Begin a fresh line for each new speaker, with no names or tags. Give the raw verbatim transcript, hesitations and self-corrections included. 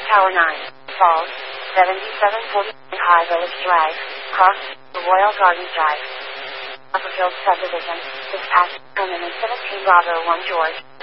Tower nine, Falls, seventy-seven forty-nine High Village Drive, Cross, Royal Gardens Drive. Upperfield Subdivision, dispatch, permanent seventeen Bravo one George.